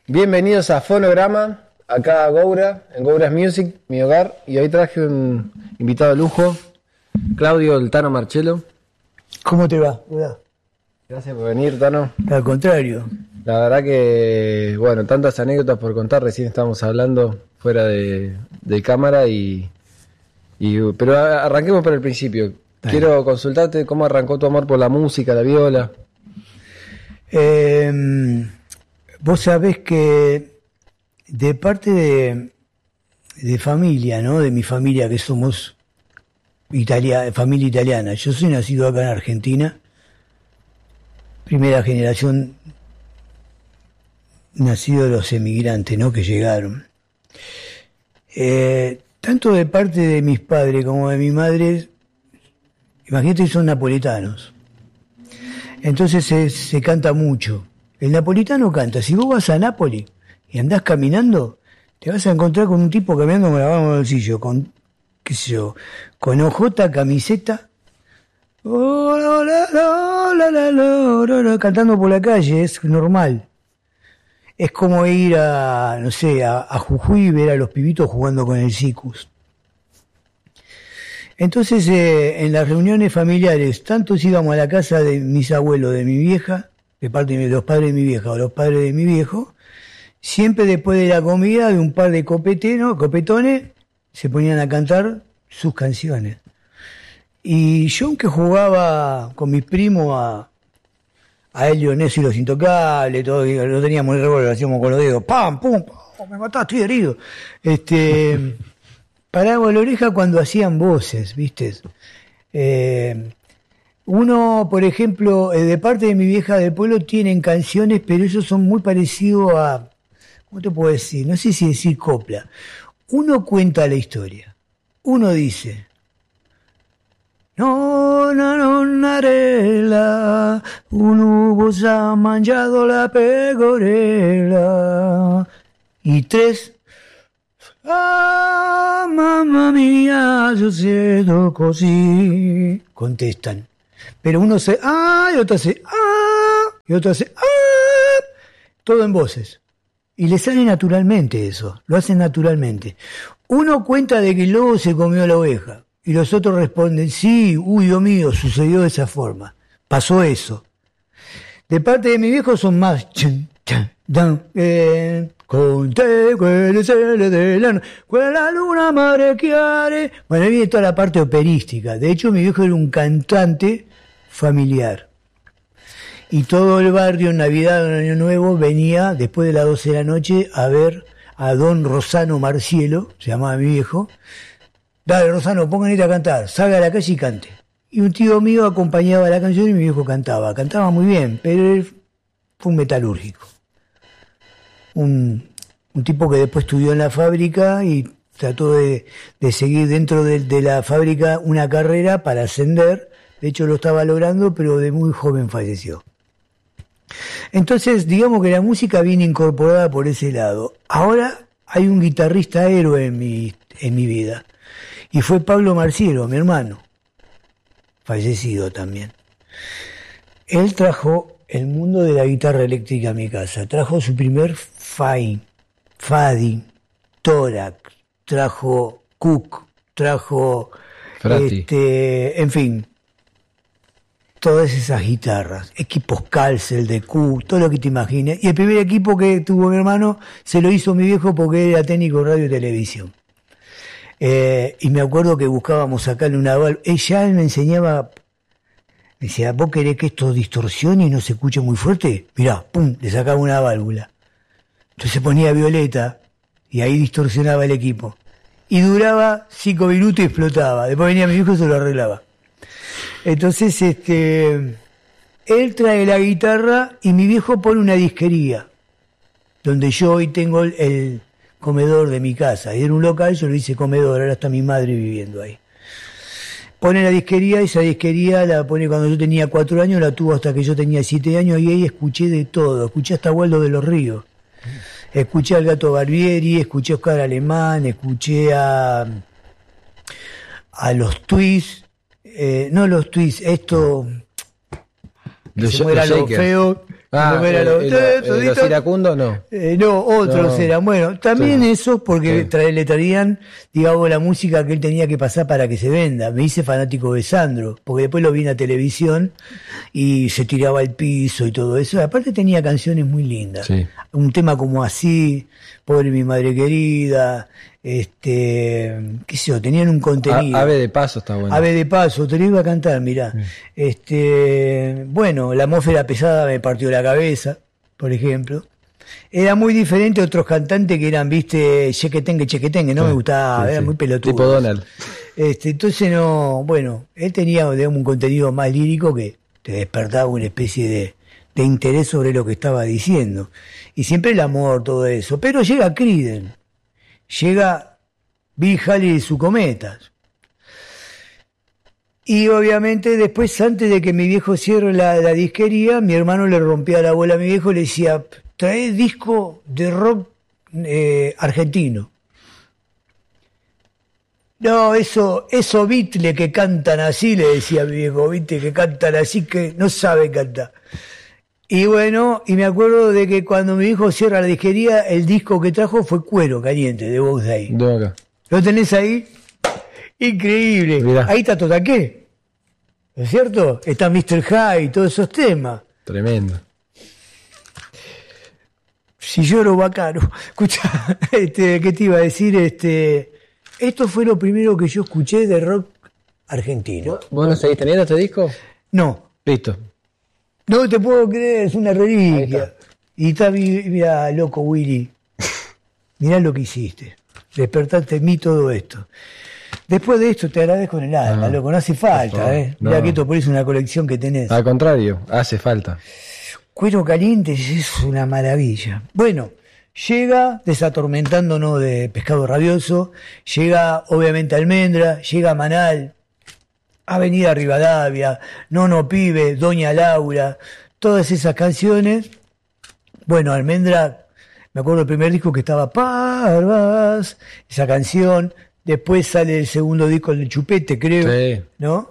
Bienvenidos a Fonograma, acá a Goura, en Goura's Music, mi hogar, y hoy traje un invitado de lujo, Claudio El Tano Marchello. ¿Cómo te va? Gracias por venir, Tano. Al contrario. La verdad que, bueno, tantas anécdotas por contar, recién estábamos hablando fuera de cámara, pero arranquemos por el principio. Dale. Quiero consultarte cómo arrancó tu amor por la música, la viola. Vos sabés que de parte de familia, ¿no? De mi familia, que somos familia italiana. Yo soy nacido acá en Argentina, primera generación, nacido de los emigrantes, ¿no? Que llegaron. Tanto de parte de mis padres como de mi madre, imagínate, son napolitanos. Entonces se canta mucho. El napolitano canta. Si vos vas a Nápoles y andás caminando, te vas a encontrar con un tipo caminando con la mano en el bolsillo, con, qué sé yo, con ojota, camiseta, cantando por la calle, es normal. Es como ir a, no sé, a Jujuy y ver a los pibitos jugando con el Sikus. Entonces, en las reuniones familiares, tanto si íbamos a la casa de mis abuelos, de mi vieja, de parte de los padres de mi vieja o los padres de mi viejo, siempre después de la comida, de un par de copetones, se ponían a cantar sus canciones. Y yo, aunque jugaba con mis primos a Elio Necio y los Intocables, todo, lo teníamos en el revólver, lo hacíamos con los dedos, ¡pam, pum! ¡Oh, me mataste, estoy herido! Paraba la oreja cuando hacían voces, ¿viste? Uno, por ejemplo, de parte de mi vieja del pueblo, tienen canciones, pero ellos son muy parecidos a, ¿cómo te puedo decir? No sé si decir copla. Uno cuenta la historia. Uno dice, no, narela, uno vos ha mangiado la pegorela. Y tres, ah, mamma mía, yo siento così. Contestan. Pero uno hace ah, y otro hace ah, y otro hace ah, todo en voces. Y le sale naturalmente eso, lo hacen naturalmente. Uno cuenta de que el lobo se comió a la oveja, y los otros responden, sí, uy, Dios mío, sucedió de esa forma, pasó eso. De parte de mi viejo son más conté quelle sere dell'anno, quella luna marecchiare. Bueno, ahí viene toda la parte operística. De hecho, mi viejo era un cantante familiar. Y todo el barrio en Navidad, en Año Nuevo, venía después de las 12 de la noche a ver a don Rosano Marcielo, se llamaba mi viejo. Dale, Rosano, pónganle a cantar, salga a la calle y cante. Y un tío mío acompañaba la canción y mi viejo cantaba. Cantaba muy bien, pero él fue un metalúrgico. Un tipo que después estudió en la fábrica y trató de seguir dentro de la fábrica una carrera para ascender. De hecho lo estaba logrando, pero de muy joven falleció. Entonces, digamos que la música viene incorporada por ese lado. Ahora hay un guitarrista héroe en mi vida. Y fue Pablo Marcielo, mi hermano. Fallecido también. Él trajo el mundo de la guitarra eléctrica a mi casa. Trajo su primer Fadi, Torax, trajo Cook, trajo en fin, todas esas guitarras, equipos Calcel de Q, todo lo que te imagines. Y el primer equipo que tuvo mi hermano se lo hizo mi viejo porque era técnico de radio y televisión. Y me acuerdo que buscábamos sacarle una válvula. Él me enseñaba, me decía, ¿vos querés que esto distorsione y no se escuche muy fuerte? Mirá, pum, le sacaba una válvula. Entonces ponía violeta y ahí distorsionaba el equipo. Y duraba 5 minutos y explotaba. Después venía mi hijo y se lo arreglaba. Entonces, él trae la guitarra y mi viejo pone una disquería, donde yo hoy tengo el comedor de mi casa. Y era un local, yo lo hice comedor, ahora está mi madre viviendo ahí. Pone la disquería, esa disquería la pone cuando yo tenía 4 años, la tuvo hasta que yo tenía 7 años, y ahí escuché de todo, escuché hasta Waldo de los Ríos, escuché al Gato Barbieri, escuché a Oscar Alemán, escuché a los Twists, no los Twists, esto, los se muera lo Shakers. feo, ¿Los iracundos no? No, otros eran. Bueno, también eso porque le traían, digamos, la música que él tenía que pasar para que se venda. Me hice fanático de Sandro, porque después lo vi en la televisión y se tiraba al piso y todo eso. Aparte tenía canciones muy lindas. Sí. Un tema como Así, Pobre mi madre querida, qué sé yo, tenían un contenido. Ave de Paso está bueno. Ave de Paso, te lo iba a cantar, mirá. Bueno, La atmósfera pesada me partió la cabeza, por ejemplo. Era muy diferente a otros cantantes que eran, viste, chequetengue, no me gustaba, era muy pelotudo. Tipo Donald. Entonces no, bueno, él tenía, digamos, un contenido más lírico que te despertaba una especie de interés sobre lo que estaba diciendo. Y siempre el amor, todo eso. Pero llega Creedence, llega Bill Haley y sus Cometas. Y obviamente después, antes de que mi viejo cierre la disquería, mi hermano le rompía la bola a mi viejo y le decía, trae disco de rock argentino. No, eso Beatles que cantan así, le decía a mi viejo, viste, que cantan así, que no saben cantar. Y bueno, y me acuerdo de que cuando mi hijo cierra la disquería, el disco que trajo fue Cuero Caliente, de Box Day. ¿Lo tenés ahí? Increíble. Mirá. Ahí está Totaqué, ¿no es cierto? Está Mr. High, todos esos temas. Tremendo. Si lloro, bacano. Escucha, ¿qué te iba a decir? Esto fue lo primero que yo escuché de rock argentino. ¿Vos no seguís teniendo este disco? No. Listo. No te puedo creer, es una reliquia. Y está, mira, loco Willy, mirá lo que hiciste. Despertaste en mí todo esto. Después de esto te agradezco en el alma, loco, no hace falta, Mirá que esto por eso es una colección que tenés. Al contrario, hace falta. Cuero Caliente es una maravilla. Bueno, llega Desatormentándonos de Pescado Rabioso, llega obviamente Almendra, llega Manal, Avenida Rivadavia, Nono Pibe, Doña Laura, todas esas canciones. Bueno, Almendra, me acuerdo del primer disco que estaba Parvas, esa canción. Después sale el segundo disco del Chupete, creo, sí. ¿No?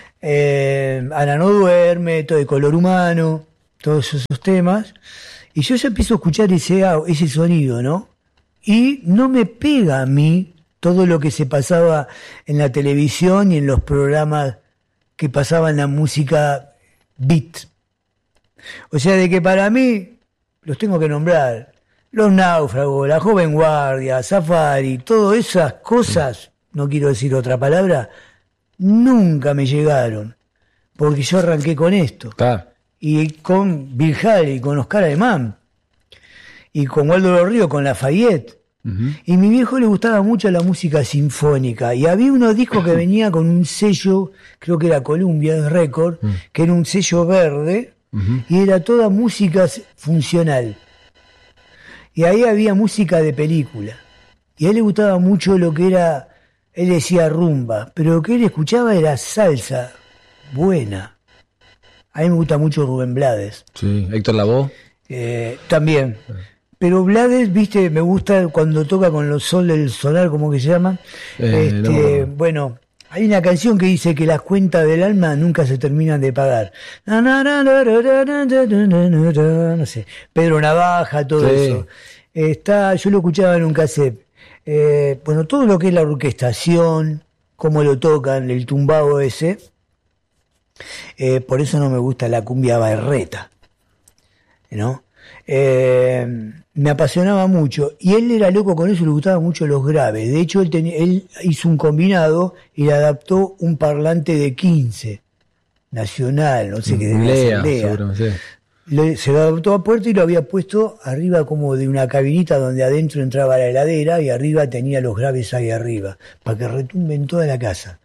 Ana no duerme, todo de Color Humano, todos esos temas. Y yo ya empiezo a escuchar ese sonido, ¿no? Y no me pega a mí todo lo que se pasaba en la televisión y en los programas que pasaban la música beat. O sea, de que para mí, los tengo que nombrar, Los Náufragos, La Joven Guardia, Safari, todas esas cosas, no quiero decir otra palabra, nunca me llegaron, porque yo arranqué con esto. Y con Bill Haley, con Oscar Alemán, y con Waldo Los Ríos, con Lafayette. Y a mi viejo le gustaba mucho la música sinfónica y había unos discos que venía con un sello, creo que era Columbia Record, que era un sello verde y era toda música funcional y ahí había música de película y a él le gustaba mucho lo que era, él decía rumba, pero lo que él escuchaba era salsa buena. A mí me gusta mucho Rubén Blades. Sí, Héctor Lavoe. También. Pero Blades, viste, me gusta cuando toca con los Sol del Solar, ¿cómo que se llama? No. Bueno, hay una canción que dice que las cuentas del alma nunca se terminan de pagar. No sé, Pedro Navaja, todo eso. Yo lo escuchaba en un cassette. Bueno, todo lo que es la orquestación, cómo lo tocan, el tumbado ese. Por eso no me gusta la cumbia berreta, ¿no? Me apasionaba mucho y él era loco con eso, le gustaban mucho los graves. De hecho él hizo un combinado y le adaptó un parlante de 15 nacional, no sé qué, de la Asamblea. Se lo adaptó a puerto y lo había puesto arriba como de una cabinita donde adentro entraba la heladera y arriba tenía los graves ahí arriba para que retumbe en toda la casa.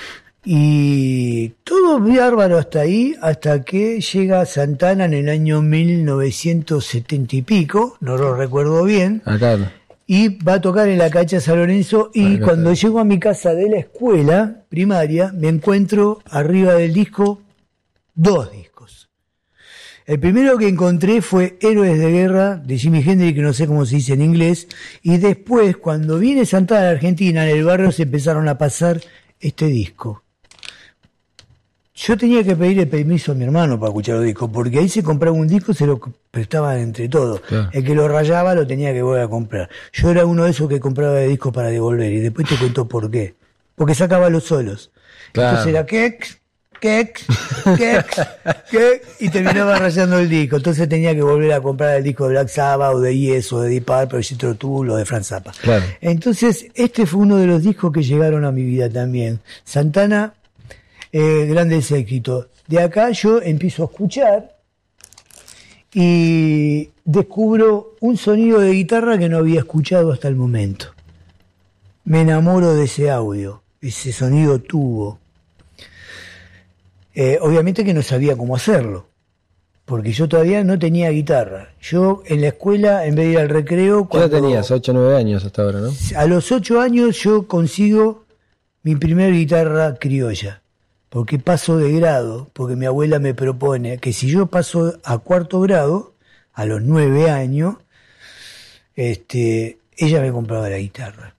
Y todo bárbaro hasta ahí, hasta que llega Santana en el año 1970 y pico, no lo recuerdo bien, y va a tocar en la cancha San Lorenzo, y cuando llego a mi casa de la escuela primaria, me encuentro arriba del disco 2 discos. El primero que encontré fue Héroes de Guerra, de Jimi Hendrix, que no sé cómo se dice en inglés, y después, cuando viene Santana a Argentina, en el barrio se empezaron a pasar este disco. Yo tenía que pedirle permiso a mi hermano para escuchar los discos, porque ahí se compraba un disco y se lo prestaban entre todos. Claro. El que lo rayaba lo tenía que volver a comprar. Yo era uno de esos que compraba discos para devolver, y después te cuento por qué. Porque sacaba los solos. Claro. Entonces era y terminaba rayando el disco. Entonces tenía que volver a comprar el disco de Black Sabbath, o de Yes, o de Deep Purple, o de Jethro Tull, o de Frank Zappa. Claro. Entonces, este fue uno de los discos que llegaron a mi vida también. Santana, grandes éxitos. De acá yo empiezo a escuchar y descubro un sonido de guitarra que no había escuchado hasta el momento. Me enamoro de ese audio, ese sonido tubo. Obviamente que no sabía cómo hacerlo, porque yo todavía no tenía guitarra. Yo en la escuela, en vez de ir al recreo... ¿Qué edad tenías? 8 o 9 años hasta ahora, ¿no? A los 8 años yo consigo mi primer guitarra criolla, porque paso de grado, porque mi abuela me propone que si yo paso a 4º grado, a los 9 años, ella me compraba la guitarra.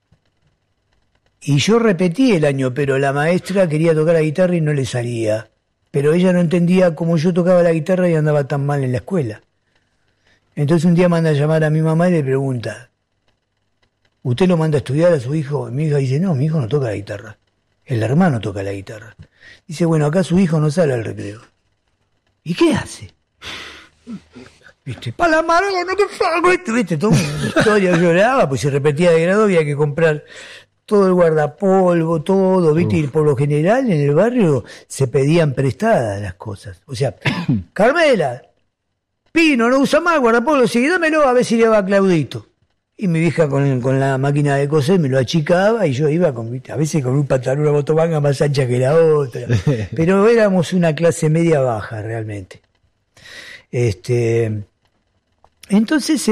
Y yo repetí el año, pero la maestra quería tocar la guitarra y no le salía. Pero ella no entendía cómo yo tocaba la guitarra y andaba tan mal en la escuela. Entonces un día manda a llamar a mi mamá y le pregunta, ¿usted lo manda a estudiar a su hijo? Y mi hija dice, no, mi hijo no toca la guitarra. El hermano toca la guitarra. Dice, bueno, acá su hijo no sale al recreo. ¿Y qué hace? ¿Viste? ¡Para la mano, no te salgo! ¿Viste? Toda una historia, lloraba, pues se repetía de grado, había que comprar todo el guardapolvo, todo, ¿viste? Y por lo general en el barrio se pedían prestadas las cosas. O sea, Carmela, Pino, no usa más guardapolvo, sí, dámelo a ver si le va a Claudito. Y mi vieja con la máquina de coser me lo achicaba y yo iba a veces con un pantalón, una botomanga más ancha que la otra. Pero éramos una clase media baja realmente. Entonces,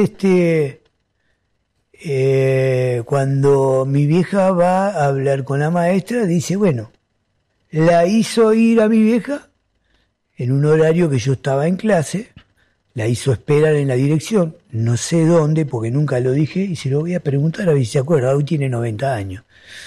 cuando mi vieja va a hablar con la maestra, dice, bueno, la hizo ir a mi vieja en un horario que yo estaba en clase, la hizo esperar en la dirección, no sé dónde, porque nunca lo dije, y se lo voy a preguntar a ver si se acuerda, hoy tiene 90 años.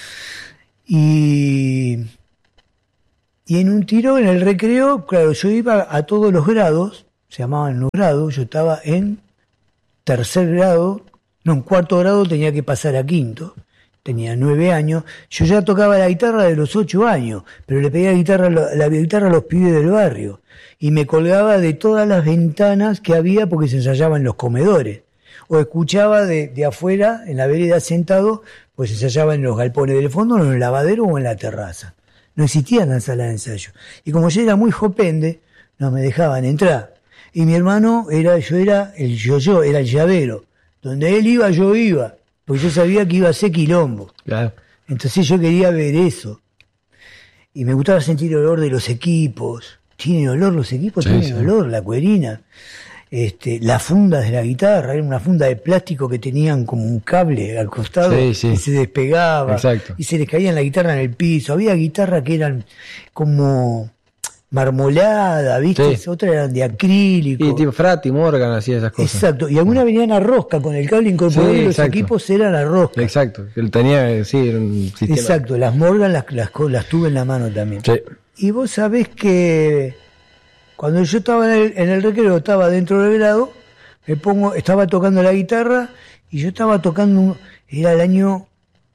Y en un tiro, en el recreo, claro, yo iba a todos los grados, se llamaban los grados, yo estaba en 3er grado, no, en 4º grado tenía que pasar a 5º, tenía 9 años, yo ya tocaba la guitarra de los 8 años, pero le pedía la guitarra a los pibes del barrio, y me colgaba de todas las ventanas que había porque se ensayaba en los comedores, o escuchaba de afuera, en la vereda sentado, pues se ensayaba en los galpones del fondo, en el lavadero o en la terraza. No existían las salas de ensayo. Y como yo era muy jopende, no me dejaban entrar. Y mi hermano yo era el llavero. Donde él iba, yo iba, porque yo sabía que iba a ser quilombo. Claro. Entonces yo quería ver eso. Y me gustaba sentir el olor de los equipos. ¿Tienen olor los equipos? Sí, tienen olor, la cuerina. Las fundas de la guitarra, era una funda de plástico que tenían como un cable al costado que se despegaba. Exacto. Y se les caía la guitarra en el piso. Había guitarras que eran como marmolada, ¿viste? Sí. Otras eran de acrílico. Y tipo Frati, Morgan, hacía esas cosas. Exacto. Y algunas venían a rosca, con el cable incorporado, y los equipos eran a rosca. Exacto. Él tenía, era un sistema. Exacto. Las Morgan las tuve en la mano también. Sí. Y vos sabés que cuando yo estaba en el recreo, estaba dentro del grado, estaba tocando la guitarra, y yo estaba tocando, era el año,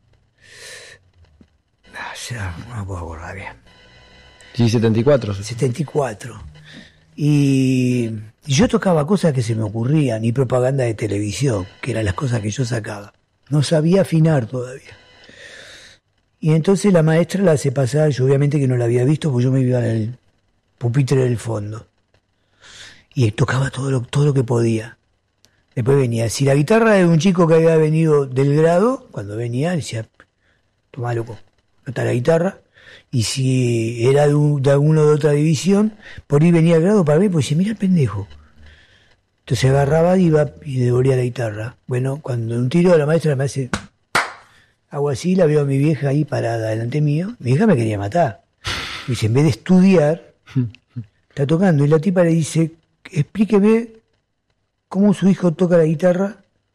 no me puedo acordar bien. Sí, 74. 74. Y yo tocaba cosas que se me ocurrían, y propaganda de televisión, que eran las cosas que yo sacaba. No sabía afinar todavía. Y entonces la maestra la hace pasar, yo obviamente que no la había visto, porque yo me iba en el pupitre del fondo. Y tocaba todo lo que podía. Después venía, si la guitarra era de un chico que había venido del grado, cuando venía, decía, tomá loco, no está la guitarra. Y si era de alguno de otra división, por ahí venía el grado para ver, pues decía, mira el pendejo. Entonces agarraba, iba y devolvía la guitarra. Bueno, cuando un tiro la maestra me hace, hago así, la veo a mi vieja ahí parada delante mío, mi vieja me quería matar. Y dice, en vez de estudiar, está tocando. Y la tipa le dice, explíqueme cómo su hijo toca la guitarra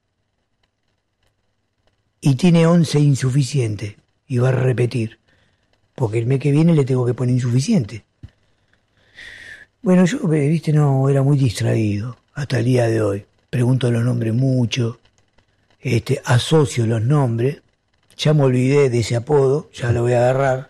y tiene 11 insuficiente y va a repetir. Porque el mes que viene le tengo que poner insuficiente. Bueno, yo, viste, no, era muy distraído hasta el día de hoy. Pregunto los nombres mucho, asocio los nombres, ya me olvidé de ese apodo, ya lo voy a agarrar.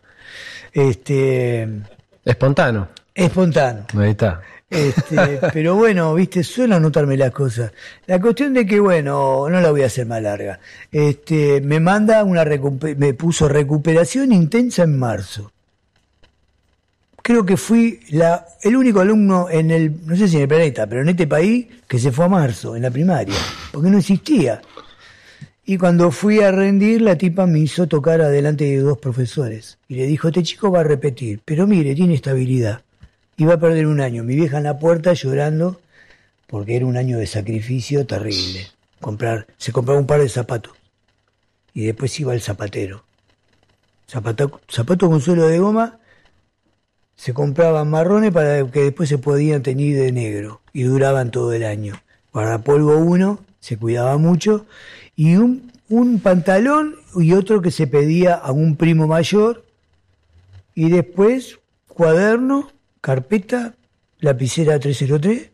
Espontáneo. Ahí está. Pero bueno, viste, suelo anotarme las cosas. La cuestión de que, bueno, no la voy a hacer más larga. Me manda me puso recuperación intensa en marzo. Creo que fui el único alumno no sé si en el planeta, pero en este país, que se fue a marzo, en la primaria, porque no existía. Y cuando fui a rendir, la tipa me hizo tocar adelante de 2 profesores. Y le dijo, este chico va a repetir, pero mire, tiene estabilidad. Y va a perder un año. Mi vieja en la puerta llorando, porque era un año de sacrificio terrible. Se compraba un par de zapatos. Y después iba al zapatero. Zapatos con suelo de goma. Se compraban marrones para que después se podían teñir de negro y duraban todo el año. Guardapolvo uno, se cuidaba mucho, y un pantalón y otro que se pedía a un primo mayor, y después cuaderno, carpeta, lapicera 303,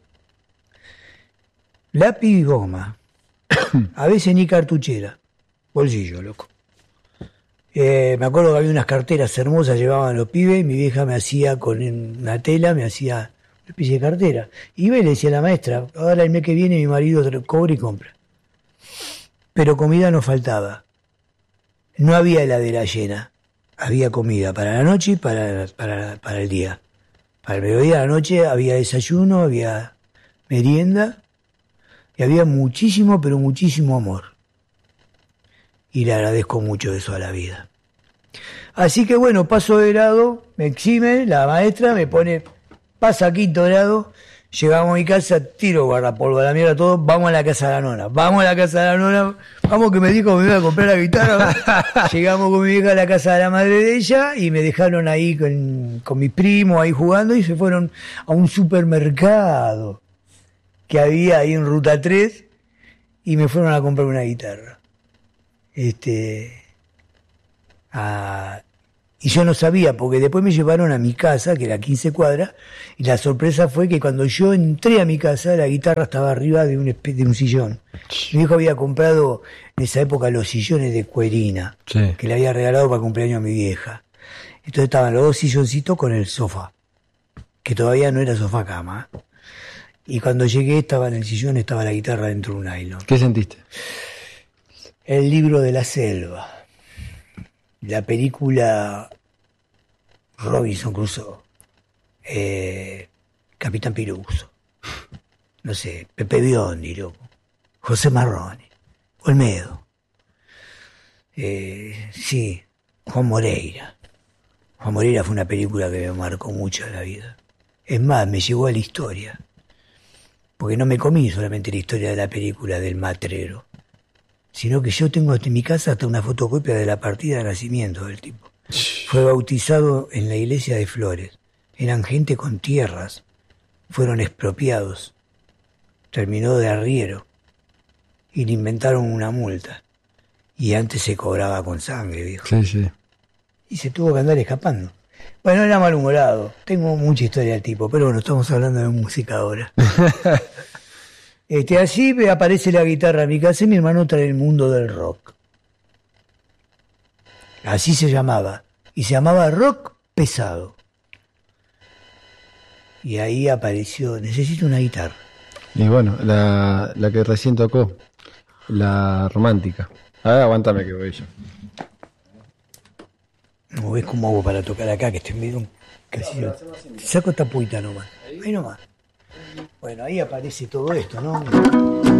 lápiz y goma. A veces ni cartuchera, bolsillo, loco. Me acuerdo que había unas carteras hermosas, llevaban los pibes, y mi vieja me hacía con una tela, me hacía una especie de cartera. Iba y le decía a la maestra, ahora el mes que viene mi marido cobra y compra. Pero comida no faltaba. No había heladera llena. Había comida para la noche y para el día. Para el mediodía, a la noche, había desayuno, había merienda, y había muchísimo, pero muchísimo amor. Y le agradezco mucho eso a la vida. Así que bueno, paso de grado, me exime, la maestra me pone, pasa a 5º grado, llegamos a mi casa, tiro guardapolvo a la mierda todo, vamos a la casa de la nona, vamos que me dijo que me iba a comprar la guitarra. Llegamos con mi vieja a la casa de la madre de ella y me dejaron ahí con mis primos ahí jugando, y se fueron a un supermercado que había ahí en Ruta 3 y me fueron a comprar una guitarra. Y yo no sabía, porque después me llevaron a mi casa, que era 15 cuadras, y la sorpresa fue que cuando yo entré a mi casa, la guitarra estaba arriba de un sillón. Mi hijo había comprado en esa época los sillones de cuerina, sí, que le había regalado para el cumpleaños a mi vieja. Entonces estaban los 2 silloncitos con el sofá, que todavía no era sofá cama. Y cuando llegué, estaba en el sillón, estaba la guitarra dentro de un nylon. ¿Qué sentiste? El libro de la selva, la película Robinson Crusoe, Capitán Piruso, no sé, Pepe Biondi, loco, José Marrone, Olmedo, sí, Juan Moreira. Juan Moreira fue una película que me marcó mucho en la vida. Es más, me llevó a la historia, porque no me comí solamente la historia de la película del matrero, sino que yo tengo en mi casa hasta una fotocopia de la partida de nacimiento del tipo. Fue bautizado en la iglesia de Flores. Eran gente con tierras. Fueron expropiados. Terminó de arriero. Y le inventaron una multa. Y antes se cobraba con sangre, viejo. Sí, sí. Y se tuvo que andar escapando. Bueno, era malhumorado. Tengo mucha historia del tipo, pero bueno, estamos hablando de música ahora. Así aparece la guitarra en mi casa y mi hermano trae el mundo del rock. Así se llamaba. Y se llamaba rock pesado. Y ahí apareció, necesito una guitarra. Y bueno, la que recién tocó, la romántica. A ver, aguántame que voy yo. No ves cómo hago para tocar acá, que estoy medio casi. Te saco esta puita nomás. Ahí nomás. Bueno, ahí aparece todo esto, ¿no?